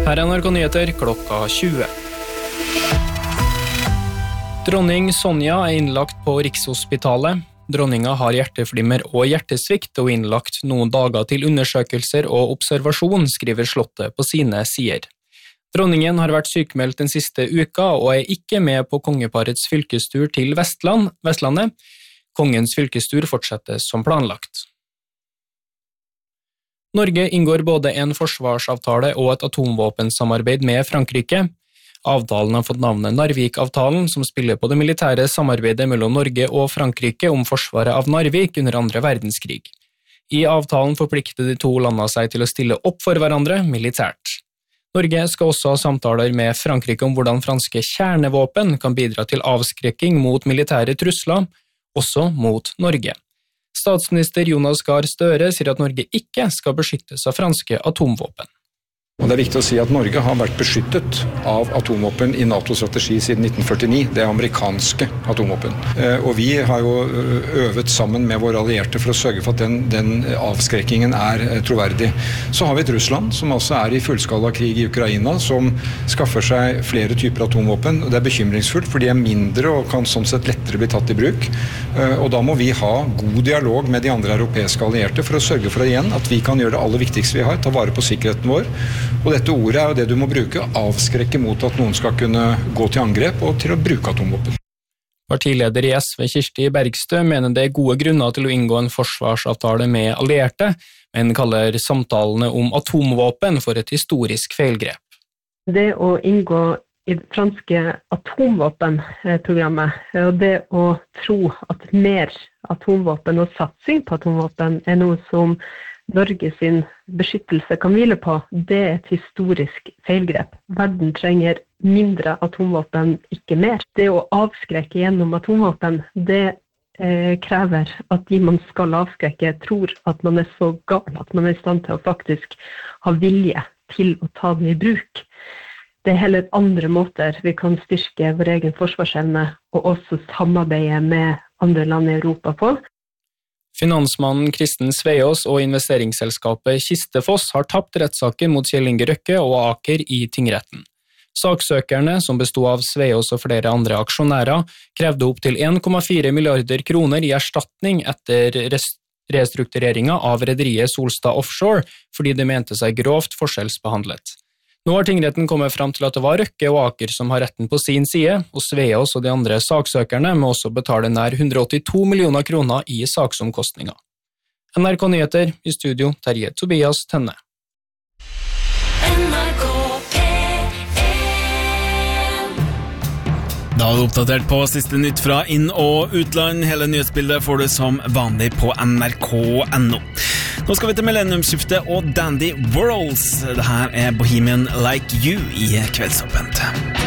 Her NRK Nyheter klokka 20. Dronning Sonja innlagt på Rikshospitalet. Dronninga har hjerteflimmer og hjertesvikt og innlagt noen dager til undersøkelser og observasjon, skriver Slottet på sine sider. Dronningen har vært sykmeldt den siste uka og ikke med på kongeparets fylkestur til Vestlandet. Kongens fylkestur fortsetter som planlagt. Norge inngår både en forsvarsavtale og et atomvåpensamarbeid med Frankrike. Avtalen har fått navnet Narvik-avtalen, som spiller på det militære samarbeidet mellom Norge og Frankrike om forsvaret av Narvik under andre verdenskrig. I avtalen forplikter de to landene seg til å stille opp for hverandre militært. Norge skal også ha samtaler med Frankrike om hvordan franske kjernevåpen kan bidra til avskrekking mot militære trusler, også mot Norge. Statsminister Jonas Gahr Støre sier at Norge ikke skal beskyttes av franske atomvåpen. Og det er viktig å si at Norge har vært beskyttet av atomvåpen i NATO-strategi siden 1949. Det er amerikanske atomvåpen. Og vi har jo øvet sammen med våre allierte for å sørge for at den avskrekkingen er troverdig. Så har vi et Russland, som altså er i fullskala krig i Ukraina, som skaffer seg flere typer atomvåpen. Det er bekymringsfullt, for de er mindre og kan sånn sett lettere bli tatt i bruk. Og da må vi ha god dialog med de andre europeiske allierte for å sørge for at vi kan gjøre det aller viktigste vi har, ta vare på sikkerheten vår. Og dette ordet er jo det du må bruke, avskrekke mot at noen skal kunne gå til angrep og til å bruke atomvåpen. Partileder i SV Kirsti Bergstø mener det er gode grunner til å inngå en forsvarsavtale med allierte, men kaller samtalene om atomvåpen for et historisk feilgrep. Det å inngå i det franske atomvåpenprogrammet, og det å tro at mer atomvåpen og satsing på atomvåpen er noe som Norge sin beskyttelse kan hvile på, det er et historisk feilgrep. Verden trenger mindre atomvåpen, ikke mer. Det å avskrekke gjennom atomvåpen, det krever at de man skal avskrekke tror at man er så gal at man er i stand til å faktisk ha vilje til å ta det i bruk. Det er heller andre måter vi kan styrke vår egen forsvarsevne og også samarbeide med andre land i Europa på. Finansmannen Kristen Sveiås og investeringsselskapet Kistefoss har tapt rettssaken mot Kjell Inge Røkke og Aker i tingretten. Saksøkerne, som bestod av Sveiås og flere andre aksjonærer, krevde opp til 1,4 milliarder kroner i erstatning etter restruktureringen av rederiet Solstad Offshore, fordi de mente seg grovt forskjellsbehandlet. Nå har tingretten kommet fram til at det var Røkke og Aker som har retten på sin side, og Sveiås og de andre saksøkerne må også betale nær 182 millioner kroner i saksomkostninger. NRK Nyheter, i studio Terje Tobias Tenne. Da er du oppdatert på siste nytt fra inn- og utland. Hele nyhetsbildet får du som vanlig på nrk.no. Nå skal vi til millenniumsskiftet og Dandy Worlds. Dette er Bohemian Like You i Kveldsåpent.